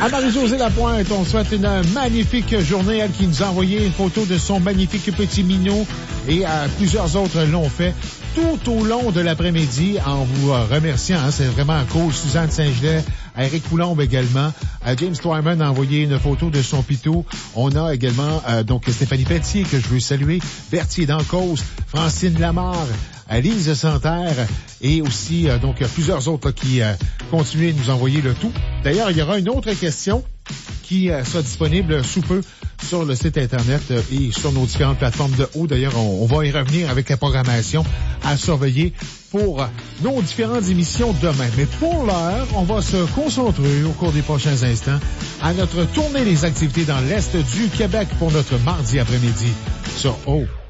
À Marie-Josée Lapointe, on souhaite une magnifique journée. Elle qui nous a envoyé une photo de son magnifique petit minot et plusieurs autres l'ont fait tout au long de l'après-midi en vous remerciant. Hein, c'est vraiment cool. Suzanne Saint-Gelais, Eric Coulombe également. James Twyman a envoyé une photo de son pitou. On a également donc Stéphanie Pelletier que je veux saluer, Berthier d'Ancause, Francine Lamarre, Lise Santerre et aussi donc plusieurs autres qui continuent de nous envoyer le tout. D'ailleurs, il y aura une autre question qui sera disponible sous peu sur le site Internet et sur nos différentes plateformes de haut. D'ailleurs, on va y revenir avec la programmation à surveiller pour nos différentes émissions demain. Mais pour l'heure, on va se concentrer au cours des prochains instants à notre tournée des activités dans l'Est du Québec pour notre mardi après-midi sur haut.